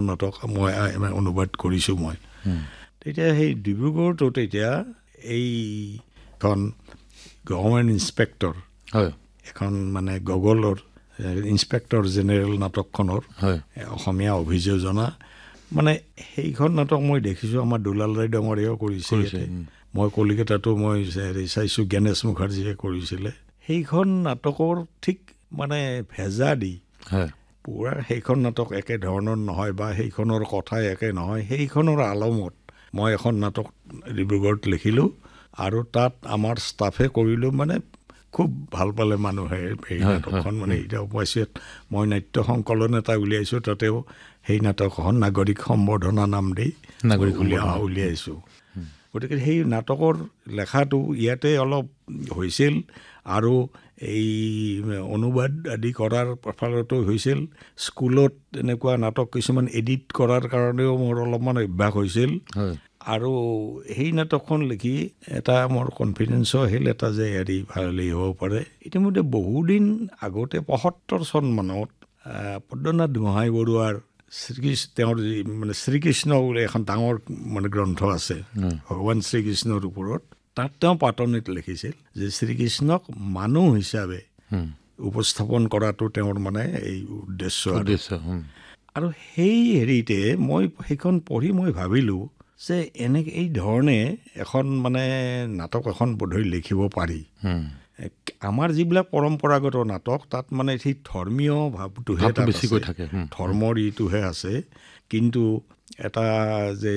নাটক মই অনুবাদ কৰিছোঁ মই। তেতিয়া সেই ডিব্ৰুগড়টোত এতিয়া এইখন গভৰ্ণমেণ্ট ইনস্পেক্টৰ এখন মানে গগলৰ ইনস্পেক্টৰ জেনেৰেল নাটকখনৰ অসমীয়া অভিযোজনা মানে সেইখন নাটক মই দেখিছোঁ আমাৰ দুলাল ৰায় ডাঙৰীয়াও কৰিছে। মই কলিকতাতো মই চাইছোঁ গণেশ মুখাৰ্জীয়ে কৰিছিলে। সেইখন নাটকৰ ঠিক মানে ভেজা দি পূৰা সেইখন নাটক একে ধৰণৰ নহয় বা সেইখনৰ কথাই একে নহয়। সেইখনৰ আলমত মই এখন নাটক ডিব্ৰুগড়ত লিখিলোঁ আৰু তাত আমাৰ ষ্টাফে কৰিলোঁ মানে খুব ভাল পালে মানুহে সেই নাটকখন। মানে এতিয়া অৱশ্যে মই নাট্য সংকলন এটা উলিয়াইছোঁ, তাতেও সেই নাটকখন নাগৰিক সম্বৰ্ধনা নাম দি উলিয়াইছোঁ। গতিকে সেই নাটকৰ লেখাটো ইয়াতে অলপ হৈছিল আৰু এই অনুবাদ আদি কৰাৰ ফলতো হৈছিল। স্কুলত এনেকুৱা নাটক কিছুমান এডিট কৰাৰ কাৰণেও মোৰ অলপমান অভ্যাস হৈছিল। আৰু সেই নাটকখন লিখি এটা মোৰ কনফিডেন্সো আহিল এটা যে হেৰি ভালেই হ'ব পাৰে। ইতিমধ্যে বহুদিন আগতে ৭৫ চনমানত পদ্মনাথ গোহাঁই বৰুৱাৰ তেওঁৰ মানে শ্ৰীকৃষ্ণ বুলি এখন ডাঙৰ মানে গ্ৰন্থ আছে ভগৱান শ্ৰীকৃষ্ণৰ ওপৰত। তাত তেওঁ পাতনিত লিখিছিল যে শ্ৰীকৃষ্ণক মানুহ হিচাপে উপস্থাপন কৰাটো তেওঁৰ মানে এই উদ্দেশ্য। আৰু সেই হেৰিতে মই সেইখন পঢ়ি মই ভাবিলোঁ যে এনেকৈ এই ধৰণে এখন মানে নাটক এখন বোধহয় লিখিব পাৰি। আমাৰ যিবিলাক পৰম্পৰাগত নাটক তাত মানে সেই ধৰ্মীয় ভাৱটোহে বেছিকৈ থাকে, ধৰ্মৰ ইটোহে আছে। কিন্তু এটা যে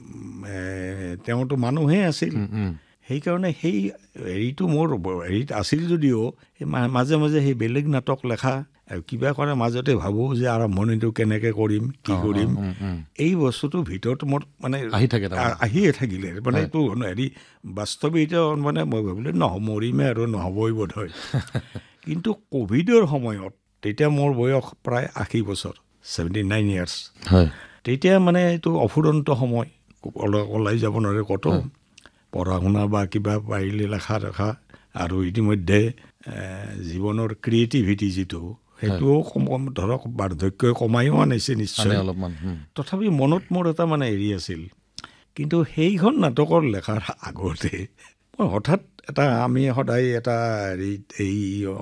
তেওঁতো মানুহে আছিল, সেইকাৰণে সেই হেৰিটো মোৰ হেৰিত আছিল যদিও মাজে মাজে সেই বেলেগ নাটক লেখা কিবা কৰে মাজতে ভাবোঁ যে আৰম্ভণিটো কেনেকৈ কৰিম কি কৰিম এই বস্তুটোৰ ভিতৰত মোৰ মানে আহিয়ে থাকিলে। মানে এইটো হেৰি বাস্তৱিকতে মানে মই ভাবিলোঁ মৰিমে আৰু নহ'বই বোধ হয়। কিন্তু ক'ভিডৰ সময়ত তেতিয়া মোৰ বয়স প্ৰায় 80 বছৰ 79 ইয়াৰ্ছ। তেতিয়া মানে এইটো অফুৰন্ত সময়, ওলাই যাব নোৱাৰে ক'ত পঢ়া শুনা বা কিবা পাৰিলে লেখা আৰু ইতিমধ্যে জীৱনৰ ক্ৰিয়েটিভিটি যিটো সেইটোও ধৰক বাৰ্ধক্যই কমায়ো আনিছে নিশ্চয় অলপমান। তথাপি মনত মোৰ এটা মানে হেৰি আছিল। কিন্তু সেইখন নাটকৰ লেখাৰ আগতে মই হঠাৎ এটা আমি সদায় এটা হেৰিত এই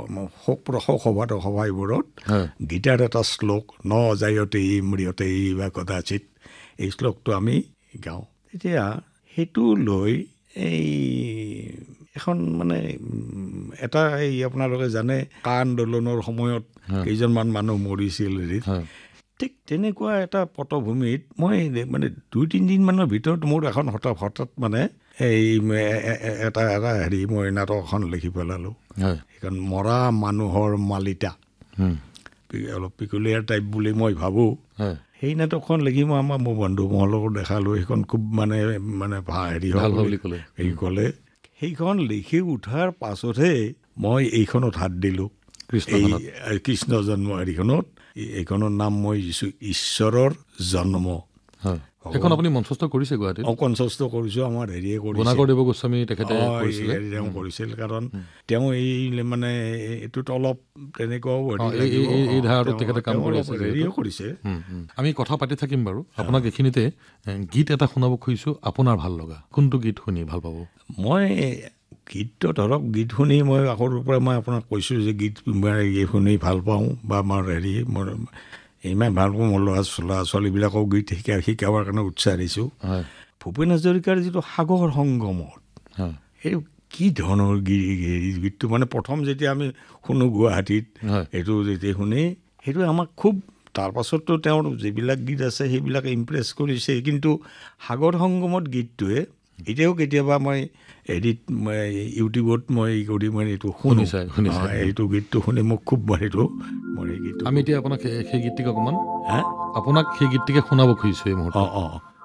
সভাবোৰত গীতাৰ এটা শ্লোক ন জায়তে ম্ৰিয়তে বা কদাচিৎ, এই শ্লোকটো আমি গাওঁ। তেতিয়া সেইটো লৈ এই এখন মানে এটা এই আপোনালোকে জানে কা আন্দোলনৰ সময়ত কেইজনমান মানুহ মৰিছিল হেৰিত, ঠিক তেনেকুৱা এটা পটভূমিত মই মানে 2-3 দিনমানৰ ভিতৰত মোৰ এখন হঠাৎ মানে এই এটা হেৰি মই নাটক এখন লিখি পেলালোঁ। সেইখন মৰা মানুহৰ মালিতা, অলপ পিকুলিয়াৰ টাইপ বুলি মই ভাবোঁ। সেই নাটকখন লিখি মই মোৰ বন্ধুমহলকো দেখালোঁ। সেইখন খুব মানে হেৰি হ'ল বুলি ক'লে। সেইখন লিখি উঠাৰ পাছতহে মই এইখনত হাত দিলোঁ, এই কৃষ্ণ জন্ম হেৰিখনত। এইখনৰ নাম মই দিছোঁ ঈশ্বৰৰ জন্ম। সেইখন আপুনি মঞ্চস্থ কৰিছে গুৱাহাটীত? মঞ্চস্থ কৰিছোঁ, আমাৰ হেৰিয়ে কৰিছিল। কাৰণ তেওঁ এই মানে এইটোত অলপ তেনেকুৱাও হেৰিও কৰিছে। আমি কথা পাতি থাকিম বাৰু। আপোনাক এইখিনিতে গীত এটা শুনাব খুজিছোঁ, আপোনাৰ ভাল লগা কোনটো গীত শুনি ভাল পাব? মই গীতটো ধৰক গীত শুনি মই আগৰ পৰা মই আপোনাক কৈছোঁ যে গীত শুনি ভাল পাওঁ বা আমাৰ হেৰি মোৰ ইমান ভাল পাওঁ। মোৰ ল'ৰা ছোৱালীবিলাকক গীত শিকাবৰ কাৰণে উৎসাহ দিছোঁ। ভূপেন হাজৰিকাৰ যিটো সাগৰ সংগমত সেইটো কি ধৰণৰ গীতটো মানে প্ৰথম যেতিয়া আমি শুনো গুৱাহাটীত সেইটো যেতিয়া শুনি সেইটো আমাক খুব, তাৰপাছততো তেওঁৰ যিবিলাক গীত আছে সেইবিলাক ইমপ্ৰেছ কৰিছে। কিন্তু সাগৰ সংগমত গীতটোৱে এতিয়াও কেতিয়াবা মই হেৰিত ইউটিউবত মই কৰি মানে এইটো শুনো, এইটো গীতটো শুনি মোক খুব সেইটো মই সেই গীতটো আমি এতিয়া আপোনাক সেই গীতটিকে অকণমান আপোনাক সেই গীতটিকে শুনাব খুজিছোঁ এই মুহূৰ্তত।